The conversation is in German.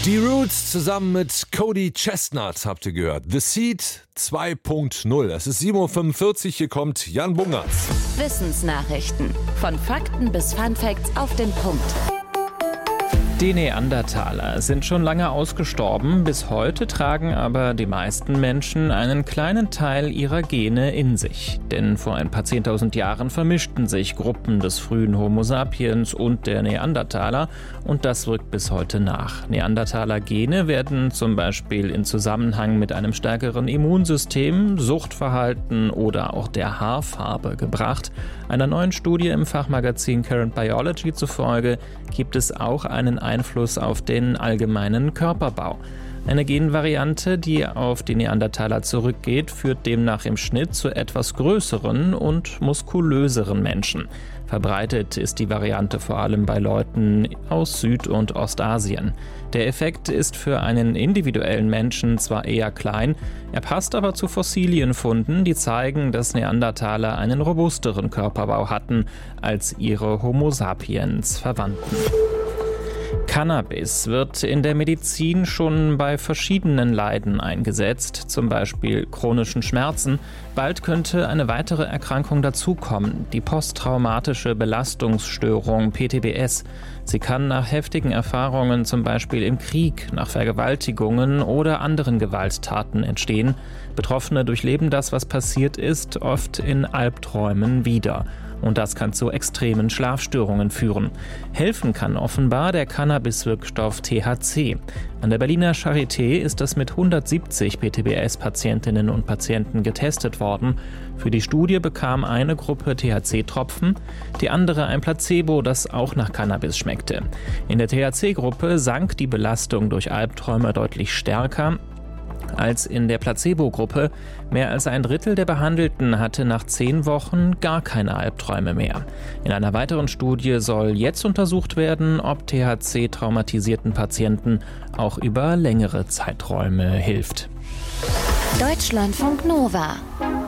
Die Roots zusammen mit Cody Chestnut habt ihr gehört. The Seed 2.0. Es ist 7.45 Uhr, hier kommt Jan Bungertz. Wissensnachrichten. Von Fakten bis Funfacts auf den Punkt. Die Neandertaler sind schon lange ausgestorben, bis heute tragen aber die meisten Menschen einen kleinen Teil ihrer Gene in sich. Denn vor ein paar 10.000 Jahren vermischten sich Gruppen des frühen Homo sapiens und der Neandertaler und das wirkt bis heute nach. Neandertaler-Gene werden zum Beispiel in Zusammenhang mit einem stärkeren Immunsystem, Suchtverhalten oder auch der Haarfarbe gebracht. Einer neuen Studie im Fachmagazin Current Biology zufolge gibt es auch einen Einfluss auf den allgemeinen Körperbau. Eine Genvariante, die auf die Neandertaler zurückgeht, führt demnach im Schnitt zu etwas größeren und muskulöseren Menschen. Verbreitet ist die Variante vor allem bei Leuten aus Süd- und Ostasien. Der Effekt ist für einen individuellen Menschen zwar eher klein, er passt aber zu Fossilienfunden, die zeigen, dass Neandertaler einen robusteren Körperbau hatten als ihre Homo sapiens Verwandten. Cannabis wird in der Medizin schon bei verschiedenen Leiden eingesetzt, zum Beispiel chronischen Schmerzen. Bald könnte eine weitere Erkrankung dazukommen, die posttraumatische Belastungsstörung PTBS. Sie kann nach heftigen Erfahrungen, zum Beispiel im Krieg, nach Vergewaltigungen oder anderen Gewalttaten entstehen. Betroffene durchleben das, was passiert ist, oft in Albträumen wieder. Und das kann zu extremen Schlafstörungen führen. Helfen kann offenbar der Cannabis-Wirkstoff THC. An der Berliner Charité ist das mit 170 PTBS-Patientinnen und Patienten getestet worden. Für die Studie bekam eine Gruppe THC-Tropfen, die andere ein Placebo, das auch nach Cannabis schmeckte. In der THC-Gruppe sank die Belastung durch Albträume deutlich stärker als in der Placebo-Gruppe. Mehr als ein Drittel der Behandelten hatte nach 10 Wochen gar keine Albträume mehr. In einer weiteren Studie soll jetzt untersucht werden, ob THC traumatisierten Patienten auch über längere Zeiträume hilft. Deutschlandfunk Nova